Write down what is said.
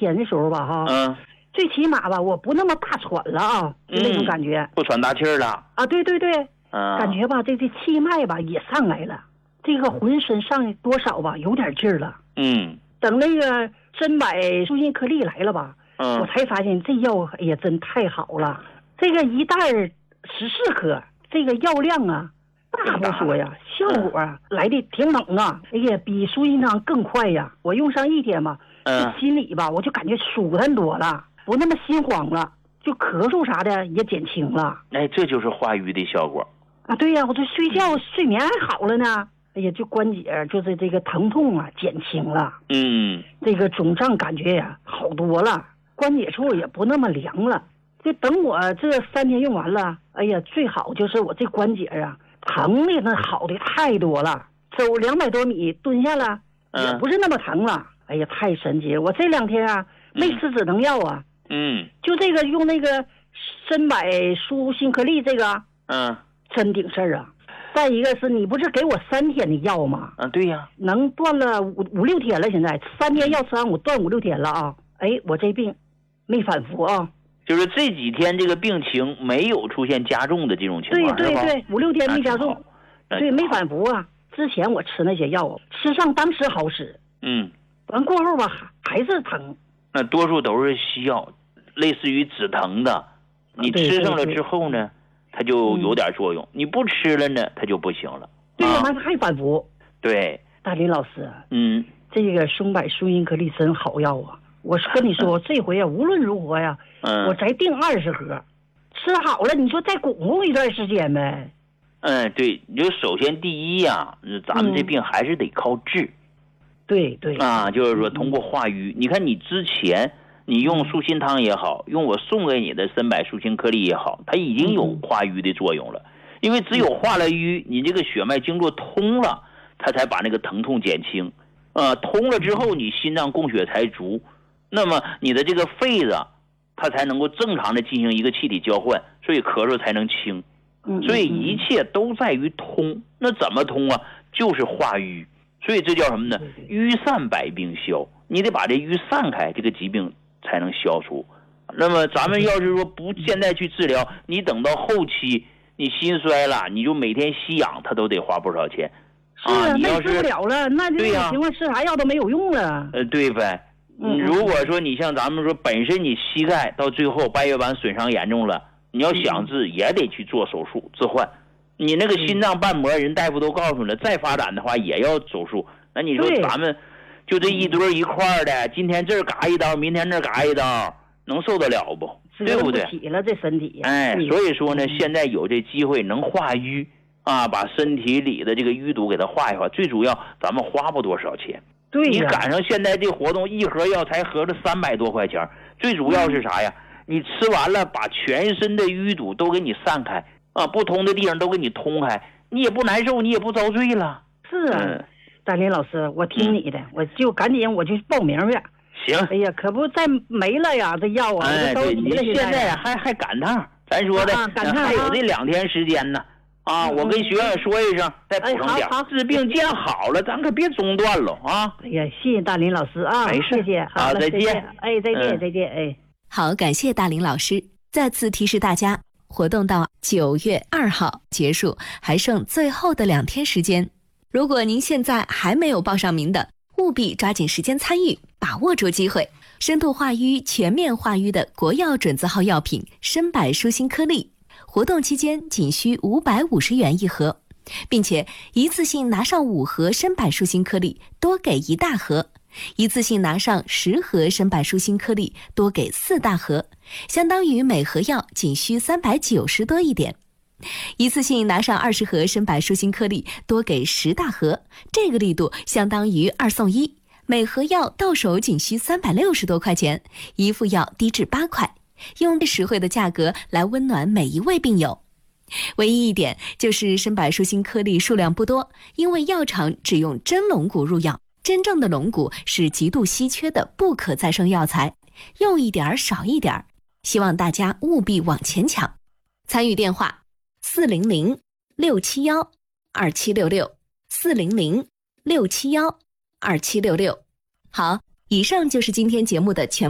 天的时候吧哈，最起码吧我不那么大喘了啊，就那种感觉， 不喘大气儿了啊，对，感觉吧这气脉吧也上来了，这个浑身上多少吧有点劲儿了。等那个参柏舒心颗粒来了吧，我才发现这药哎呀真太好了，这个一袋14颗，这个药量啊大不说呀，效果啊来的挺猛啊，哎呀比舒心汤更快呀，我用上1天吧，心里吧我就感觉舒坦多了，不那么心慌了，就咳嗽啥的也减轻了。 哎，这就是化瘀的效果啊。对呀，我这睡觉睡眠还好了呢，哎呀就关节就是这个疼痛啊减轻了，这个肿胀感觉呀好多了，关节处也不那么凉了。就等我这3天用完了，哎呀最好就是我这关节啊疼的那好的太多了，走200多米蹲下了也不是那么疼了。哎呀太神奇了，我这2天啊没吃止疼药啊，就这个用那个参柏舒心颗粒这个真顶事儿啊。再一个是你不是给我3天的药吗？ 对呀， 能断了5-6天了，现在3天药吃完我断5-6天了啊。哎，我这病没反复啊， 就是这几天这个病情没有出现加重的这种情况， 对，5-6天没加重，对，没反复啊。之前我吃那些药吃上当时好使，完过后吧还是疼。 那多数都是西药，类似于止疼的，你吃上了之后呢它就有点作用，你不吃了呢它就不行了。 对呀，完还反复。对，大林老师，这个松柏舒心颗粒真好药啊！我跟你说，这回啊无论如何呀，我再订20盒，吃好了你说再巩固一段时间呗。 对，你就首先第一呀，咱们这病还是得靠治。 对就是说通过化瘀，你看你之前你用舒心汤也好，用我送给你的参柏舒心颗粒也好，它已经有化瘀的作用了。因为只有化了瘀，你这个血脉经络通了，它才把那个疼痛减轻。通了之后，你心脏供血才足，那么你的这个肺子它才能够正常的进行一个气体交换，所以咳嗽才能轻。所以一切都在于通。那怎么通啊？就是化瘀。所以这叫什么呢？瘀散百病消，你得把这瘀散开，这个疾病才能消除。那么咱们要是说不现在去治疗，你等到后期你心衰了，你就每天吸氧，它都得花不少钱。 你要是治不了了，那这种情况吃啥药都没有用了。 对呗。如果说你像咱们说本身你膝盖到最后半月板损伤严重了，你要想治也得去做手术置换。你那个心脏瓣膜人大夫都告诉了，再发展的话也要手术。那你说咱们就这一堆一块的，今天这儿嘎一刀，明天那儿嘎一刀，能受得了不？对不对？ 起了这身体。 所以说呢，现在有这机会能化瘀把身体里的这个淤堵给它化一化，最主要咱们花不多少钱。 对， 你赶上现在这活动，一盒药才合着300多块钱，最主要是啥呀？你吃完了，把全身的淤堵都给你散开不通的地方都给你通开，你也不难受，你也不遭罪了。 是啊，大林老师，我听你的，我就赶紧我就报名去。 行。 哎呀，可不再没了呀，这药啊， 对，你现在还赶趟，咱说的还有这2天时间呢。我跟学院说一声，再补上点。治病见好了，咱可别中断了啊！ 哎呀，谢谢大林老师啊， 没事， 谢谢， 好，再见。 再见。 好，感谢大林老师。再次提示大家，活动到9月2号结束，还剩最后的2天时间。如果您现在还没有报上名的，务必抓紧时间参与，把握住机会。深度化瘀、全面化瘀的国药准字号药品参柏舒心颗粒，活动期间仅需550元1盒，并且一次性拿上5盒参柏舒心颗粒，多给1大盒；一次性拿上10盒参柏舒心颗粒，多给4大盒，相当于每盒药仅需390多一点。一次性拿上20盒参柏舒心颗粒，多给10大盒，这个力度相当于2送1，每盒药到手仅需360多块钱，一副药低至8块，用最实惠的价格来温暖每一位病友。唯一一点就是参柏舒心颗粒数量不多，因为药厂只用真龙骨入药，真正的龙骨是极度稀缺的不可再生药材，用一点少一点，希望大家务必往前抢。参与电话400-671-2766，400-671-2766。好，以上就是今天节目的全